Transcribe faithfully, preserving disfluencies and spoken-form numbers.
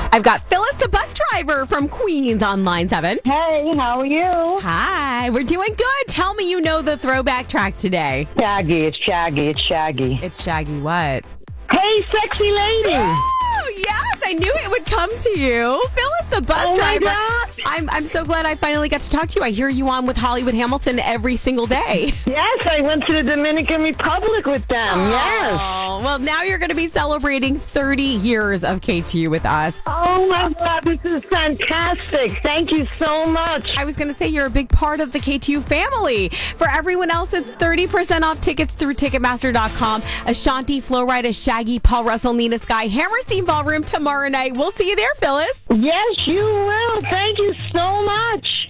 I've got Phyllis, the bus driver from Queens on line seven. Hey, how are you? Hi, we're doing good. Tell me you know the throwback track today. Shaggy, it's Shaggy, it's Shaggy. It's Shaggy what? Hey, sexy lady! Oh, yes, I knew it would come to you. Phyllis, the bus Oh, my driver. God. I'm I'm so glad I finally got to talk to you. I hear you on with Hollywood Hamilton every single day. Yes, I went to the Dominican Republic with them, yes. Oh, well, now you're going to be celebrating thirty years of K T U with us. Oh, my God, this is fantastic. Thank you so much. I was going to say you're a big part of the K T U family. For everyone else, it's thirty percent off tickets through Ticketmaster dot com. Ashanti, Flo Rida, Shaggy, Paul Russell, Nina Sky, Hammerstein Ballroom tomorrow night. We'll see you there, Phyllis. Yes, you will. Thank you so much.